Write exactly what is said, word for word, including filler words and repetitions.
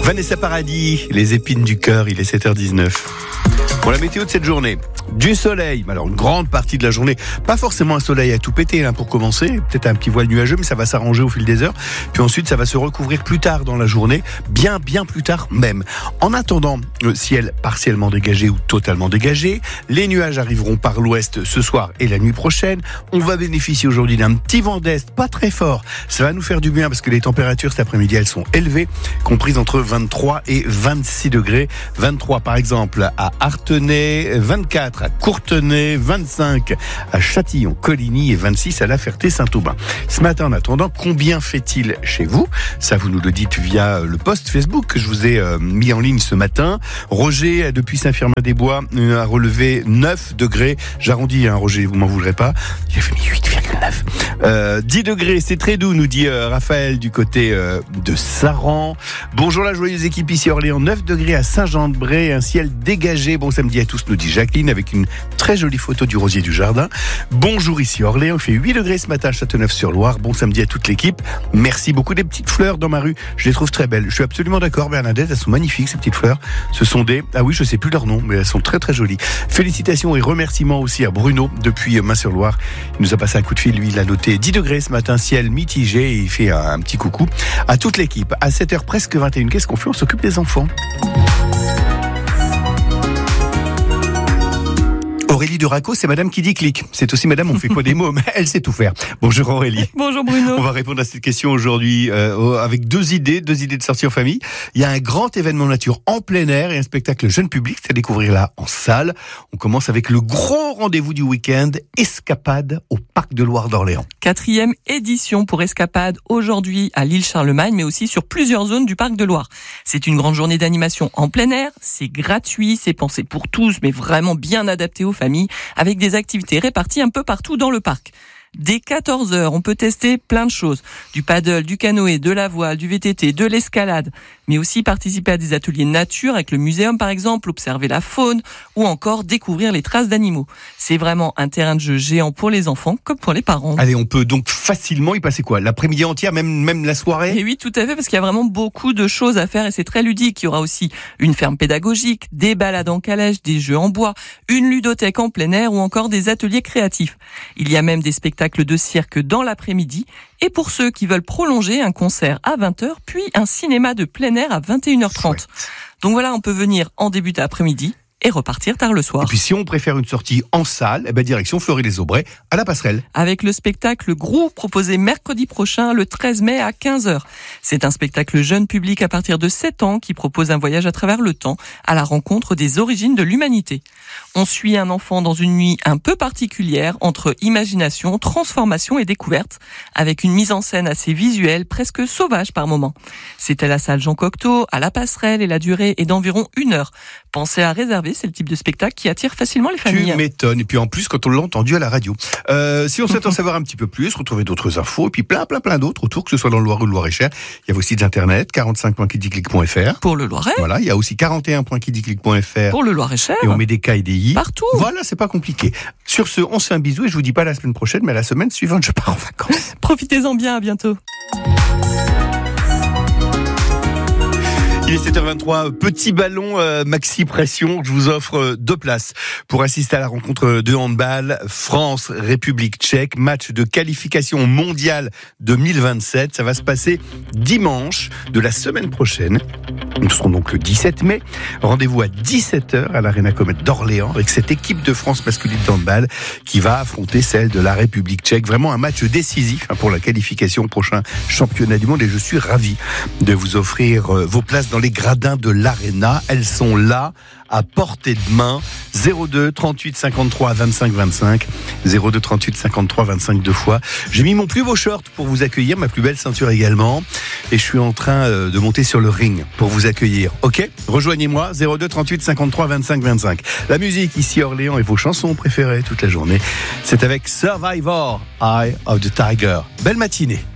Vanessa Paradis, les épines du cœur, il est sept heures dix-neuf. Pour la météo de cette journée, du soleil, alors une grande partie de la journée, pas forcément un soleil à tout péter hein, pour commencer, peut-être un petit voile nuageux, mais ça va s'arranger au fil des heures, puis ensuite ça va se recouvrir plus tard dans la journée, bien bien plus tard même. En attendant, le ciel partiellement dégagé ou totalement dégagé, les nuages arriveront par l'ouest ce soir et la nuit prochaine, on va bénéficier aujourd'hui d'un petit vent d'est, pas très fort, ça va nous faire du bien parce que les températures cet après-midi elles sont élevées, comprises entre vingt-trois et vingt-six degrés, vingt-trois par exemple à Artenay, vingt-quatre à Courtenay, vingt-cinq à Châtillon-Coligny et vingt-six à La Ferté-Saint-Aubin. Ce matin, en attendant, combien fait-il chez vous ? Ça, vous nous le dites via le post Facebook que je vous ai euh, mis en ligne ce matin. Roger, depuis Saint-Firmin-des-Bois, a relevé neuf degrés. J'arrondis, hein, Roger, vous m'en voudrez pas. Il a fait huit virgule neuf. Euh, dix degrés, c'est très doux, nous dit euh, Raphaël du côté euh, de Saran. Bonjour la joyeuse équipe ici à Orléans, neuf degrés à Saint-Jean-de-Bray, un ciel dégagé. Bon samedi à tous, nous dit Jacqueline, avec une très jolie photo du rosier du jardin. Bonjour ici à Orléans, il fait huit degrés ce matin à Châteauneuf-sur-Loire. Bon samedi à toute l'équipe. Merci beaucoup. Des petites fleurs dans ma rue, je les trouve très belles. Je suis absolument d'accord, Bernadette, elles sont magnifiques ces petites fleurs. Ce sont des, ah oui, je sais plus leur nom, mais elles sont très très jolies. Félicitations et remerciements aussi à Bruno depuis Main-sur-Loire. Il nous a passé un coup de fil, lui il a noté dix degrés ce matin, ciel mitigé, et il fait un, un petit coucou à toute l'équipe. À sept heures presque vingt et une, qu'est-ce qu'on fait ? On s'occupe des enfants. Aurélie de Racco, c'est madame qui dit clic. C'est aussi madame, on fait quoi des mots, mais elle sait tout faire. Bonjour Aurélie. Bonjour Bruno. On va répondre à cette question aujourd'hui euh, avec deux idées, deux idées de sortie en famille. Il y a un grand événement nature en plein air et un spectacle jeune public, c'est à découvrir là en salle. On commence avec le gros rendez-vous du week-end, Escapade au Parc de Loire d'Orléans. Quatrième édition pour Escapade aujourd'hui à l'île Charlemagne, mais aussi sur plusieurs zones du Parc de Loire. C'est une grande journée d'animation en plein air, c'est gratuit, c'est pensé pour tous, mais vraiment bien adapté aux familles, avec des activités réparties un peu partout dans le parc. Dès quatorze heures, on peut tester plein de choses. Du paddle, du canoë, de la voile, du V T T, de l'escalade. Mais aussi participer à des ateliers nature avec le muséum par exemple, observer la faune ou encore découvrir les traces d'animaux. C'est vraiment un terrain de jeu géant pour les enfants comme pour les parents. Allez, on peut donc facilement y passer quoi ? L'après-midi entière, même, même la soirée ? Et oui, tout à fait, parce qu'il y a vraiment beaucoup de choses à faire et c'est très ludique. Il y aura aussi une ferme pédagogique, des balades en calèche, des jeux en bois, une ludothèque en plein air ou encore des ateliers créatifs. Il y a même des spectacles de cirque dans l'après-midi et pour ceux qui veulent prolonger, un concert à vingt heures puis un cinéma de plein air à vingt et une heures trente. Donc voilà, on peut venir en début d'après-midi et repartir tard le soir. Et puis si on préfère une sortie en salle, eh ben direction Fleury-les-Aubrais à la Passerelle. Avec le spectacle Grou proposé mercredi prochain, le treize mai à quinze heures. C'est un spectacle jeune public à partir de sept ans qui propose un voyage à travers le temps à la rencontre des origines de l'humanité. On suit un enfant dans une nuit un peu particulière entre imagination, transformation et découverte, avec une mise en scène assez visuelle, presque sauvage par moments. C'est à la salle Jean Cocteau, à la Passerelle et la durée est d'environ une heure. Pensez à réserver, c'est le type de spectacle qui attire facilement les familles. Tu m'étonnes, et puis en plus quand on l'a entendu à la radio. Euh, si on souhaite en savoir un petit peu plus, retrouver d'autres infos, et puis plein plein plein d'autres autour, que ce soit dans le Loir ou le Loir-et-Cher, il y a vos sites internet, quarante-cinq point kidiclic point f r. Pour le Loiret. Voilà, il y a aussi quarante et un point kidiclic point f r. Pour le Loir-et-Cher. Et on met des K et des I. Partout. Voilà, c'est pas compliqué. Sur ce, on se fait un bisou et je vous dis pas la semaine prochaine, mais la semaine suivante, je pars en vacances. Profitez-en bien, à bientôt. Il est sept heures vingt-trois, petit ballon euh, maxi pression, je vous offre euh, deux places pour assister à la rencontre de handball France-République tchèque, match de qualification mondiale deux mille vingt-sept. Ça va se passer dimanche de la semaine prochaine. Nous serons donc le dix-sept mai. Rendez-vous à dix-sept heures à l'Arena Comet d'Orléans avec cette équipe de France masculine de handball qui va affronter celle de la République tchèque. Vraiment un match décisif pour la qualification au prochain championnat du monde et je suis ravi de vous offrir euh, vos places dans les gradins de l'Arena. Elles sont là, à portée de main. zéro deux trente-huit cinquante-trois vingt-cinq vingt-cinq. zéro deux trente-huit cinquante-trois vingt-cinq deux fois. J'ai mis mon plus beau short pour vous accueillir, ma plus belle ceinture également. Et je suis en train de monter sur le ring pour vous accueillir. Ok ? Rejoignez-moi, zéro deux trente-huit cinquante-trois vingt-cinq vingt-cinq. La musique ici à Orléans et vos chansons préférées toute la journée. C'est avec Survivor, Eye of the Tiger. Belle matinée.